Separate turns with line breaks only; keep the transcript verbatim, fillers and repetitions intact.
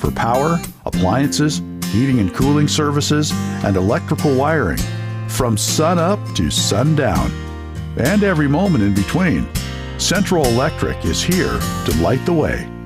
for power, appliances, heating and cooling services, and electrical wiring, from sun up to sundown, and every moment in between. Central Electric is here to light the way.